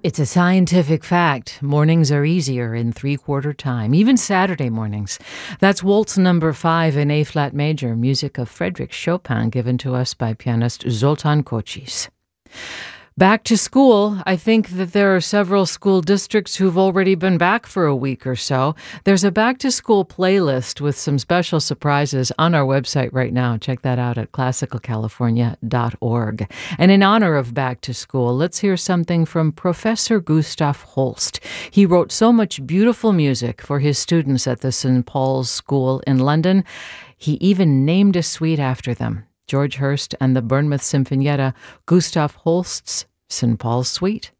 It's a scientific fact. Mornings are easier in three-quarter time, even Saturday mornings. That's Waltz number 5 in A-flat major, music of Frédéric Chopin, given to us by pianist Zoltán Kocsis. Back to school. I think that there are several school districts who've already been back for a week or so. There's a back-to-school playlist with some special surprises on our website right now. Check that out at classicalcalifornia.org. And in honor of back to school, let's hear something from Professor Gustav Holst. He wrote so much beautiful music for his students at the St. Paul's School in London. He even named a suite after them. George Hurst and the Bournemouth Sinfonietta, Gustav Holst's St. Paul's Suite.